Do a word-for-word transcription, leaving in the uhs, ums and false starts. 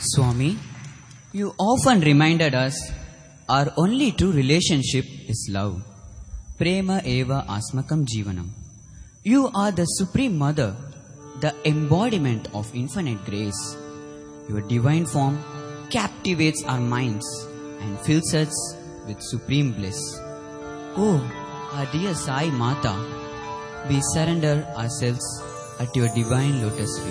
Swami, you often reminded us our only true relationship is love. Prema eva asmakam jivanam. You are the Supreme Mother, the embodiment of infinite grace. Your divine form captivates our minds and fills us with supreme bliss. Oh, our dear Sai Mata, we surrender ourselves at your divine lotus feet.